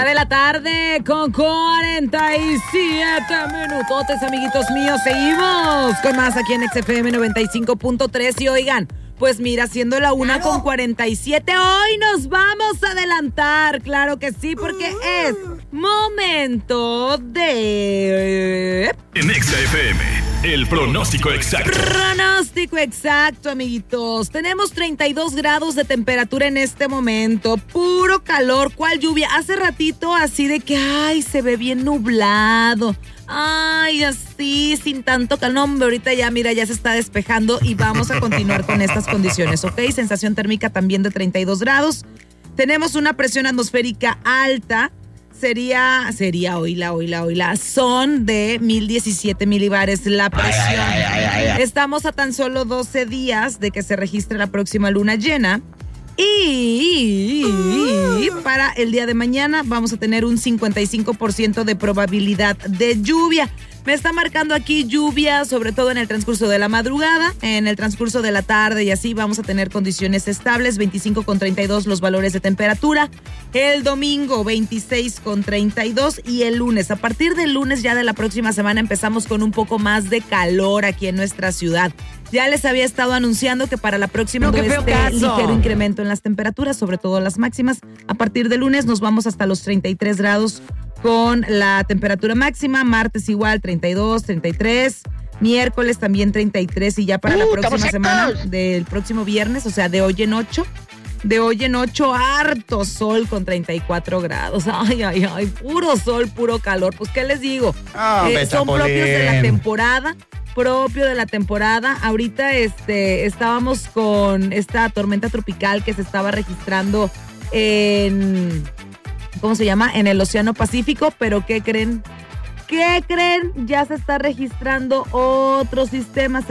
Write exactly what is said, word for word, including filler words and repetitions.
De la tarde con cuarenta y siete minutotes, amiguitos míos. Seguimos con más aquí en X F M noventa y cinco punto tres. Y oigan, pues mira, siendo la una con cuarenta y siete, hoy nos vamos a adelantar. Claro que sí, porque es momento de... En X F M, el pronóstico exacto. Pronóstico exacto, amiguitos. Tenemos treinta y dos grados de temperatura en este momento. Puro calor. ¿Cuál lluvia? Hace ratito así de que, ay, se ve bien nublado. Ay, así, sin tanto calor. No, hombre, ahorita ya, mira, ya se está despejando y vamos a continuar con estas condiciones, ¿ok? Sensación térmica también de treinta y dos grados. Tenemos una presión atmosférica alta. Sería, sería, oíla, oíla, oíla, son de mil diecisiete milibares la presión. Ay, ay, ay, ay. Estamos a tan solo doce días de que se registre la próxima luna llena. Y para el día de mañana vamos a tener un cincuenta y cinco por ciento de probabilidad de lluvia. Me está marcando aquí lluvia, sobre todo en el transcurso de la madrugada, en el transcurso de la tarde y así vamos a tener condiciones estables, veinticinco con treinta y dos los valores de temperatura, el domingo veintiséis con treinta y dos y el lunes, a partir del lunes ya de la próxima semana empezamos con un poco más de calor aquí en nuestra ciudad. Ya les había estado anunciando que para la próxima no, este caso. ligero incremento en las temperaturas, sobre todo las máximas. A partir del lunes nos vamos hasta los treinta y tres grados con la temperatura máxima. Martes igual, treinta y dos, treinta y tres. Miércoles también treinta y tres. Y ya para uh, la próxima semana, del próximo viernes, o sea, de hoy en ocho. De hoy en ocho, harto sol con treinta y cuatro grados. Ay, ay, ay, puro sol, puro calor. Pues, ¿qué les digo? Oh, eh, son propios de la temporada. propio de la temporada. Ahorita este estábamos con esta tormenta tropical que se estaba registrando en, ¿cómo se llama? En el Océano Pacífico, pero ¿qué creen? ¿Qué creen? Ya se está registrando otro sistema.